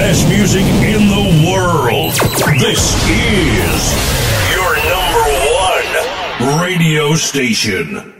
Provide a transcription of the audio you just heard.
best music in the world. This is your number one radio station.